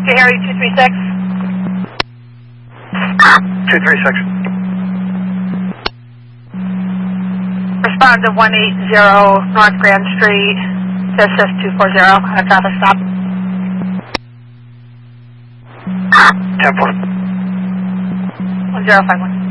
Harry 236. 236. Respond to 180 North Grand Street, says 240, a traffic stop. 10-4. 1051.